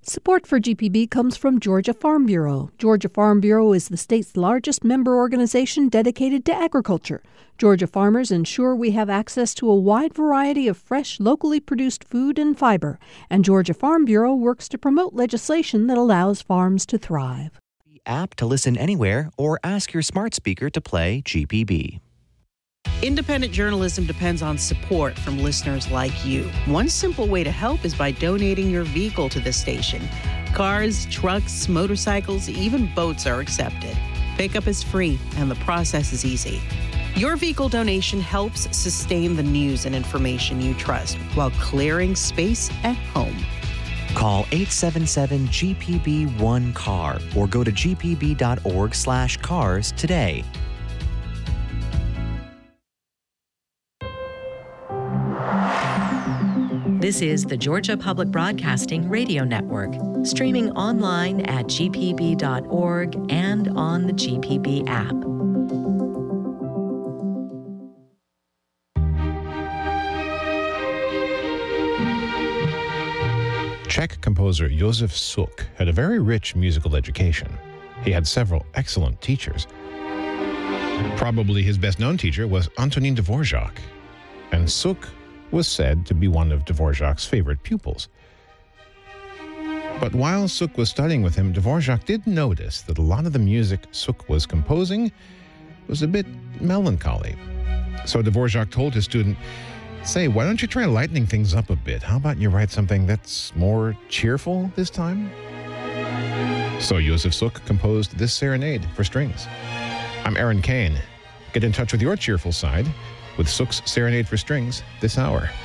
Support for GPB comes from Georgia Farm Bureau. Georgia Farm Bureau is the state's largest member organization dedicated to agriculture. Georgia farmers ensure we have access to a wide variety of fresh, locally produced food and fiber. And Georgia Farm Bureau works to promote legislation that allows farms to thrive. The app to listen anywhere or ask your smart speaker to play GPB. Independent journalism depends on support from listeners like you. One simple way to help is by donating your vehicle to this station. Cars, trucks, motorcycles, even boats are accepted. Pickup is free and the process is easy. Your vehicle donation helps sustain the news and information you trust while clearing space at home. Call 877-GPB-1-CAR or go to gpb.org/cars today. This is the Georgia Public Broadcasting Radio Network, streaming online at gpb.org and on the GPB app. Czech composer Josef Suk had a very rich musical education. He had several excellent teachers. Probably his best-known teacher was Antonín Dvořák, and Suk was said to be one of Dvořák's favorite pupils. But while Suk was studying with him, Dvořák did notice that a lot of the music Suk was composing was a bit melancholy. So Dvořák told his student, "Say, why don't you try lightening things up a bit? How about you write something that's more cheerful this time?" So Josef Suk composed this serenade for strings. I'm Aaron Kane. Get in touch with your cheerful side with Suk's Serenade for Strings this hour.